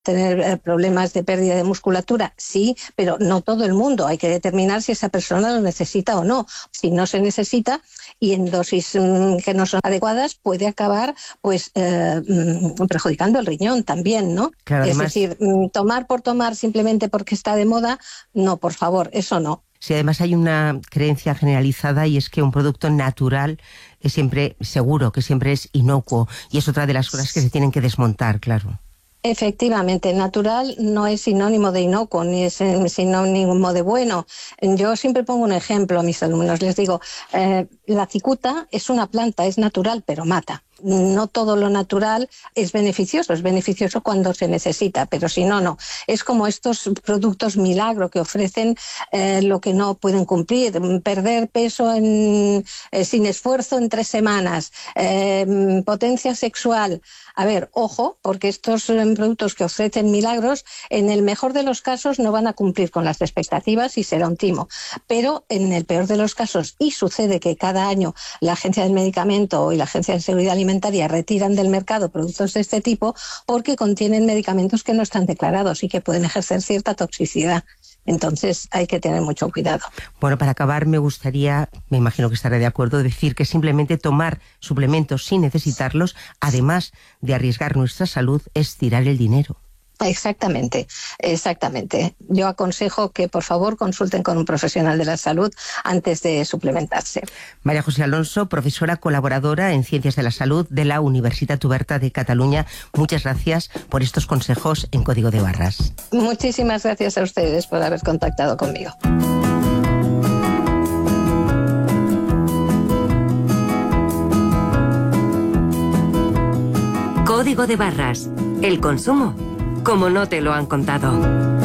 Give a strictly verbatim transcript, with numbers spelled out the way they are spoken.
tener eh, problemas de pérdida de musculatura, sí, pero no todo el mundo. Hay que determinar si esa persona lo necesita o no. Si no se necesita y en dosis mmm, que no son adecuadas, puede acabar pues eh, mmm, perjudicando el riñón también, ¿no? Claro, es además, decir, mmm, tomar por tomar simplemente porque está de moda, no, por favor, eso no. Sí, además hay una creencia generalizada y es que un producto natural es siempre seguro, que siempre es inocuo, y es otra de las cosas que se tienen que desmontar, claro. Efectivamente, natural no es sinónimo de inocuo, ni es sinónimo de bueno. Yo siempre pongo un ejemplo a mis alumnos, les digo, eh, la cicuta es una planta, es natural, pero mata. No todo lo natural es beneficioso, es beneficioso cuando se necesita, pero si no, no. Es como estos productos milagro que ofrecen eh, lo que no pueden cumplir, perder peso en, eh, sin esfuerzo en tres semanas, eh, potencia sexual. A ver, ojo, porque estos eh, productos que ofrecen milagros, en el mejor de los casos no van a cumplir con las expectativas y será un timo, pero en el peor de los casos, y sucede que cada año la Agencia del Medicamento y la Agencia de Seguridad Alimentaria retiran del mercado productos de este tipo porque contienen medicamentos que no están declarados y que pueden ejercer cierta toxicidad. Entonces hay que tener mucho cuidado. Bueno, para acabar me gustaría, me imagino que estará de acuerdo, decir que simplemente tomar suplementos sin necesitarlos, además de arriesgar nuestra salud, es tirar el dinero. Exactamente, exactamente. Yo aconsejo que por favor consulten con un profesional de la salud antes de suplementarse. María José Alonso, profesora colaboradora en Ciencias de la Salud de la Universitat Oberta de Cataluña, muchas gracias por estos consejos en Código de Barras. Muchísimas gracias a ustedes por haber contactado conmigo. Código de Barras. El consumo como no te lo han contado.